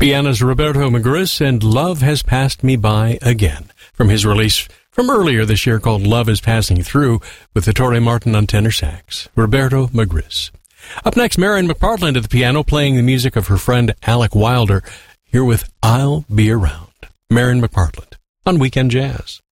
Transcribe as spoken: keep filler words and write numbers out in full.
Pianist Roberto Magris and Love Has Passed Me By Again, from his release from earlier this year called Love Is Passing Through, with the Torrey Martin on tenor sax. Roberto Magris. Up next, Marion McPartland at the piano, playing the music of her friend Alec Wilder, here with I'll Be Around. Marion McPartland on Weekend Jazz.